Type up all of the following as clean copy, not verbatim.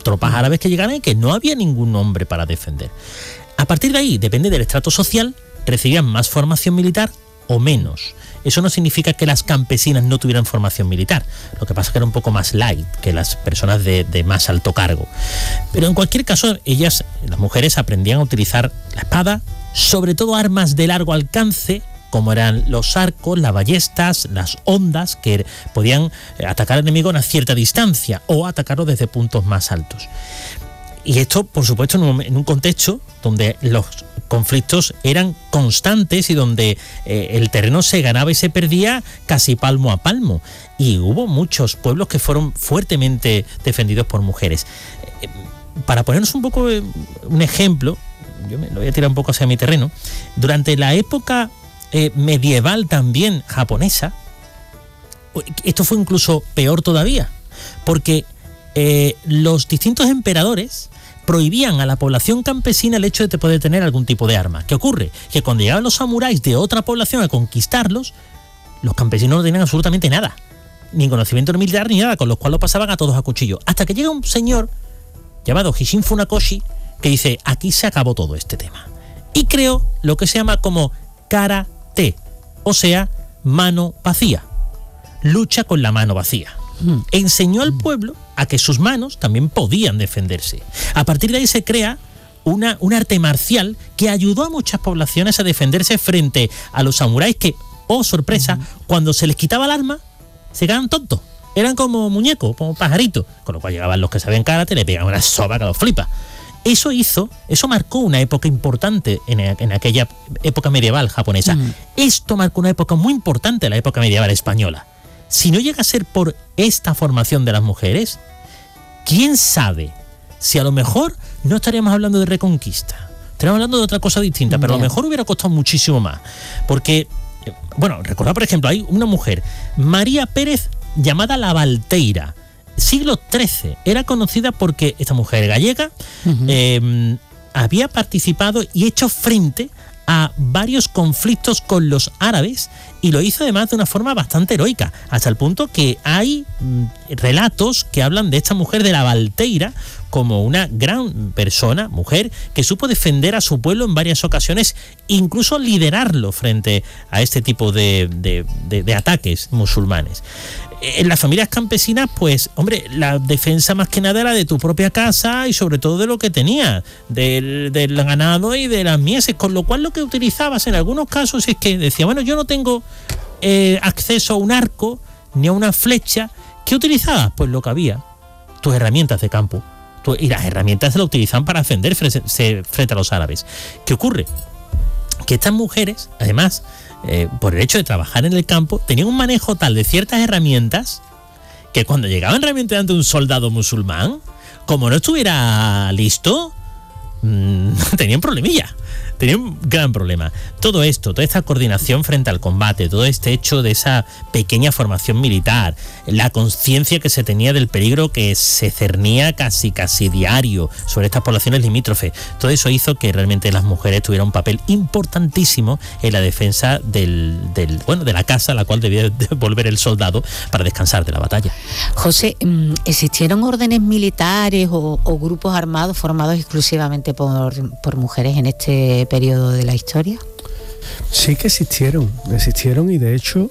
tropas árabes que llegaran y que no había ningún hombre para defender. A partir de ahí, depende del estrato social, recibían más formación militar o menos. Eso no significa que las campesinas no tuvieran formación militar. Lo que pasa es que era un poco más light que las personas de más alto cargo. Pero en cualquier caso, ellas, las mujeres, aprendían a utilizar la espada, sobre todo armas de largo alcance, como eran los arcos, las ballestas, las hondas, que podían atacar al enemigo a una cierta distancia o atacarlo desde puntos más altos. Y esto, por supuesto, en un contexto donde los conflictos eran constantes y donde el terreno se ganaba y se perdía casi palmo a palmo. Y hubo muchos pueblos que fueron fuertemente defendidos por mujeres. Para ponernos un poco un ejemplo, yo me lo voy a tirar un poco hacia mi terreno, durante la época medieval también japonesa, esto fue incluso peor todavía, porque los distintos emperadores prohibían a la población campesina el hecho de poder tener algún tipo de arma. ¿Qué ocurre? Que cuando llegaban los samuráis de otra población a conquistarlos, los campesinos no tenían absolutamente nada, ni conocimiento militar ni nada, con lo cual lo pasaban a todos a cuchillo. Hasta que llega un señor llamado Hishin Funakoshi que dice, aquí se acabó todo este tema. Y creó lo que se llama como karate, o sea, mano vacía. Lucha con la mano vacía. Enseñó al pueblo a que sus manos también podían defenderse. A partir de ahí se crea un arte marcial que ayudó a muchas poblaciones a defenderse frente a los samuráis que, oh sorpresa, cuando se les quitaba el arma, se quedaban tontos. Eran como muñecos, como pajaritos. Con lo cual llegaban los que sabían karate, le pegaban una soba que los flipa. Eso marcó una época importante en aquella época medieval japonesa. Esto marcó una época muy importante en la época medieval española. Si no llega a ser por esta formación de las mujeres, ¿quién sabe si a lo mejor no estaríamos hablando de reconquista? Estaríamos hablando de otra cosa distinta, pero a lo mejor hubiera costado muchísimo más. Porque, bueno, recordad, por ejemplo, hay una mujer, María Pérez, llamada la Valteira, siglo XIII. Era conocida porque esta mujer gallega había participado y hecho frente a varios conflictos con los árabes, y lo hizo además de una forma bastante heroica, hasta el punto que hay relatos que hablan de esta mujer de la Valteira como una gran persona, mujer, que supo defender a su pueblo en varias ocasiones, incluso liderarlo frente a este tipo de ataques musulmanes. En las familias campesinas, pues, hombre, la defensa más que nada era de tu propia casa y sobre todo de lo que tenías, del ganado y de las mieses, con lo cual lo que utilizabas en algunos casos es que decía, bueno, yo no tengo acceso a un arco ni a una flecha. ¿Qué utilizabas? Pues lo que había, tus herramientas de campo, y las herramientas se las utilizaban para defender frente a los árabes. ¿Qué ocurre? Que estas mujeres, además, por el hecho de trabajar en el campo, tenían un manejo tal de ciertas herramientas que cuando llegaban realmente ante un soldado musulmán, como no estuviera listo, tenían problemilla. Tenía un gran problema. Todo esto, toda esta coordinación frente al combate, todo este hecho de esa pequeña formación militar, la conciencia que se tenía del peligro que se cernía casi diario sobre estas poblaciones limítrofes, todo eso hizo que realmente las mujeres tuvieran un papel importantísimo en la defensa de la casa a la cual debía volver el soldado para descansar de la batalla. José, ¿existieron órdenes militares o grupos armados formados exclusivamente por mujeres en este periodo de la historia? Sí que existieron y de hecho,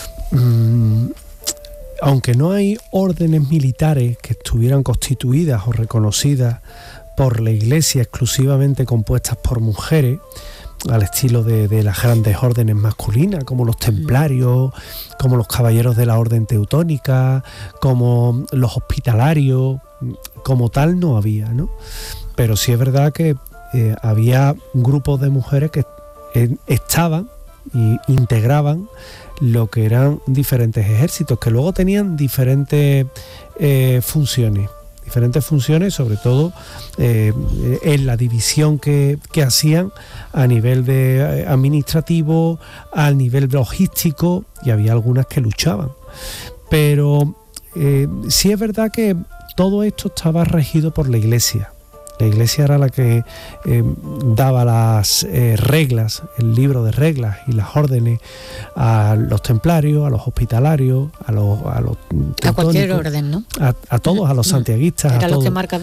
aunque no hay órdenes militares que estuvieran constituidas o reconocidas por la Iglesia exclusivamente compuestas por mujeres, al estilo de las grandes órdenes masculinas, como los templarios, como los caballeros de la orden teutónica, como los hospitalarios, como tal no había, ¿no? Pero sí es verdad que había grupos de mujeres que estaban y integraban lo que eran diferentes ejércitos, que luego tenían diferentes funciones, sobre todo en la división que hacían a nivel de administrativo, a nivel logístico, y había algunas que luchaban. Pero sí es verdad que todo esto estaba regido por la Iglesia. La Iglesia era la que daba las reglas, el libro de reglas y las órdenes a los templarios, a los hospitalarios, a los teutónicos, a cualquier orden, ¿no? A todos, a los santiaguistas, era a lo todos. Que marca